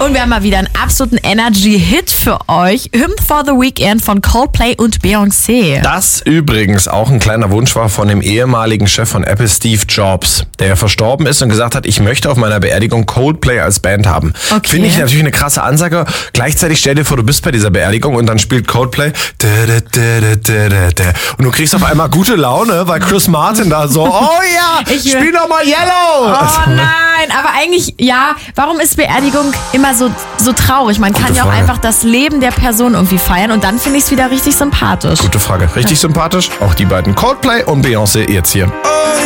Und wir haben mal wieder einen absoluten Energy-Hit für euch. Hymn for the Weekend von Coldplay und Beyoncé. Das übrigens auch ein kleiner Wunsch war von dem ehemaligen Chef von Apple, Steve Jobs, der ja verstorben ist und gesagt hat, ich möchte auf meiner Beerdigung Coldplay als Band haben. Okay. Finde ich natürlich eine krasse Ansage. Gleichzeitig stell dir vor, du bist bei dieser Beerdigung und dann spielt Coldplay und du kriegst auf einmal gute Laune, weil Chris Martin da so, oh ja, spiel doch mal Yellow. Oh nein, aber eigentlich, ja, warum ist Beerdigung immer so traurig? Man kann ja auch Frage. einfach das Leben der Person irgendwie feiern und dann finde ich es wieder richtig sympathisch. Gute Frage. Richtig sympathisch. Auch die beiden Coldplay und Beyoncé jetzt hier.